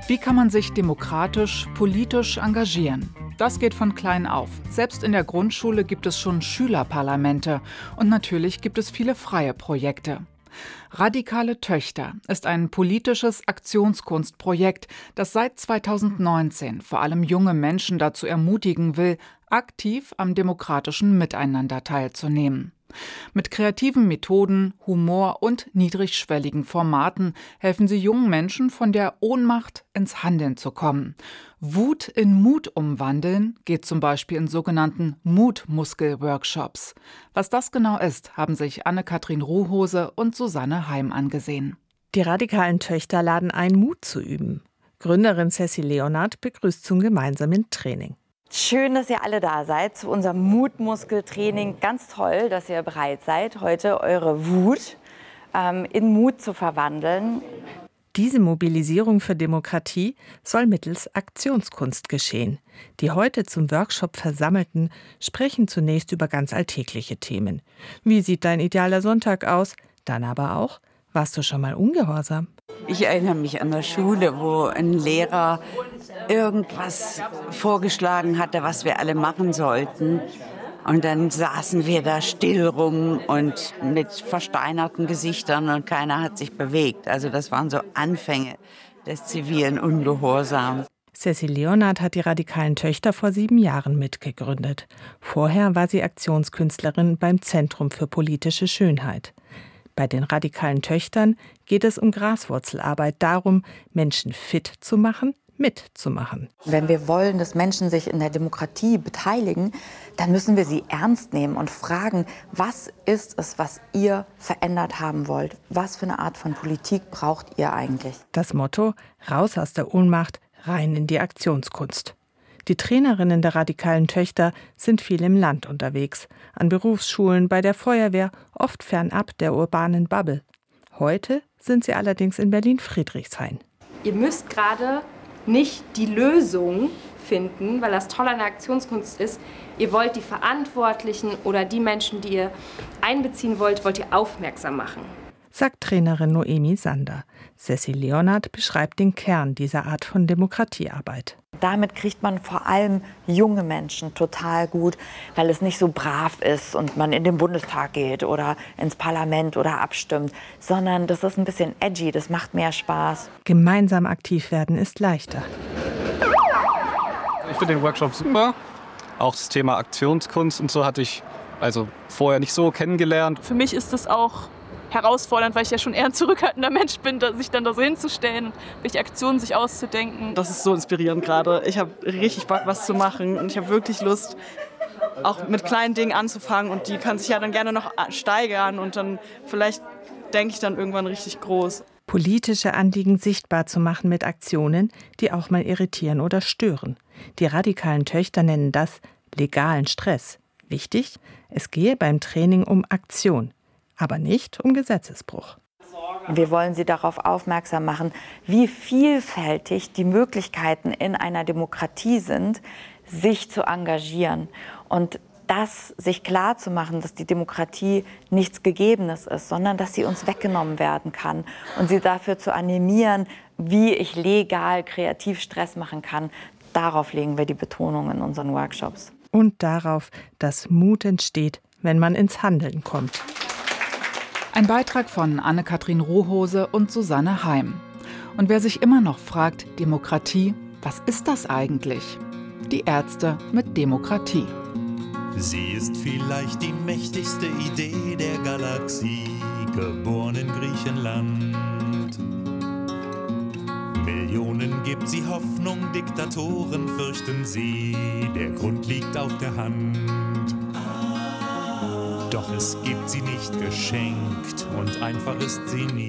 Wie kann man sich demokratisch, politisch engagieren? Das geht von klein auf. Selbst in der Grundschule gibt es schon Schülerparlamente und natürlich gibt es viele freie Projekte. Radikale Töchter ist ein politisches Aktionskunstprojekt, das seit 2019 vor allem junge Menschen dazu ermutigen will, aktiv am demokratischen Miteinander teilzunehmen. Mit kreativen Methoden, Humor und niedrigschwelligen Formaten helfen sie jungen Menschen, von der Ohnmacht ins Handeln zu kommen. Wut in Mut umwandeln geht zum Beispiel in sogenannten Mutmuskel-Workshops. Was das genau ist, haben sich Anne-Kathrin Ruhhose und Susanne Heim angesehen. Die radikalen Töchter laden ein, Mut zu üben. Gründerin Ceci Leonard begrüßt zum gemeinsamen Training. Schön, dass ihr alle da seid zu unserem Mutmuskeltraining. Ganz toll, dass ihr bereit seid, heute eure Wut in Mut zu verwandeln. Diese Mobilisierung für Demokratie soll mittels Aktionskunst geschehen. Die heute zum Workshop Versammelten sprechen zunächst über ganz alltägliche Themen. Wie sieht dein idealer Sonntag aus? Dann aber auch, warst du schon mal ungehorsam? Ich erinnere mich an der Schule, wo ein Lehrer irgendwas vorgeschlagen hatte, was wir alle machen sollten. Und dann saßen wir da still rum und mit versteinerten Gesichtern und keiner hat sich bewegt. Also das waren so Anfänge des zivilen Ungehorsams. Ceci Leonard hat die radikalen Töchter vor 7 Jahren mitgegründet. Vorher war sie Aktionskünstlerin beim Zentrum für politische Schönheit. Bei den radikalen Töchtern geht es um Graswurzelarbeit, darum, Menschen fit zu machen, mitzumachen. Wenn wir wollen, dass Menschen sich in der Demokratie beteiligen, dann müssen wir sie ernst nehmen und fragen, was ist es, was ihr verändert haben wollt? Was für eine Art von Politik braucht ihr eigentlich? Das Motto: raus aus der Ohnmacht, rein in die Aktionskunst. Die Trainerinnen der radikalen Töchter sind viel im Land unterwegs, an Berufsschulen, bei der Feuerwehr, oft fernab der urbanen Bubble. Heute sind sie allerdings in Berlin-Friedrichshain. Ihr müsst gerade nicht die Lösung finden, weil das toll an der Aktionskunst ist. Ihr wollt die Verantwortlichen oder die Menschen, die ihr einbeziehen wollt ihr aufmerksam machen. Sagt Trainerin Noemi Sander. Ceci Leonard beschreibt den Kern dieser Art von Demokratiearbeit. Damit kriegt man vor allem junge Menschen total gut, weil es nicht so brav ist und man in den Bundestag geht oder ins Parlament oder abstimmt, sondern das ist ein bisschen edgy, das macht mehr Spaß. Gemeinsam aktiv werden ist leichter. Ich finde den Workshop super. Auch das Thema Aktionskunst und so hatte ich also vorher nicht so kennengelernt. Für mich ist das auch herausfordernd, weil ich ja schon eher ein zurückhaltender Mensch bin, sich dann da so hinzustellen, welche Aktionen sich auszudenken. Das ist so inspirierend gerade. Ich habe richtig Bock, was zu machen und ich habe wirklich Lust, auch mit kleinen Dingen anzufangen und die kann sich ja dann gerne noch steigern und dann vielleicht denke ich dann irgendwann richtig groß. Politische Anliegen sichtbar zu machen mit Aktionen, die auch mal irritieren oder stören. Die radikalen Töchter nennen das legalen Stress. Wichtig, es gehe beim Training um Aktion, aber nicht um Gesetzesbruch. Wir wollen sie darauf aufmerksam machen, wie vielfältig die Möglichkeiten in einer Demokratie sind, sich zu engagieren. Und das sich klar zu machen, dass die Demokratie nichts Gegebenes ist, sondern dass sie uns weggenommen werden kann. Und sie dafür zu animieren, wie ich legal kreativ Stress machen kann, darauf legen wir die Betonung in unseren Workshops. Und darauf, dass Mut entsteht, wenn man ins Handeln kommt. Ein Beitrag von Anne-Kathrin Ruhhose und Susanne Heim. Und wer sich immer noch fragt, Demokratie, was ist das eigentlich? Die Ärzte mit Demokratie. Sie ist vielleicht die mächtigste Idee der Galaxie, geboren in Griechenland. Millionen gibt sie Hoffnung, Diktatoren fürchten sie, der Grund liegt auf der Hand. Doch es gibt sie nicht geschenkt und einfach ist sie nie.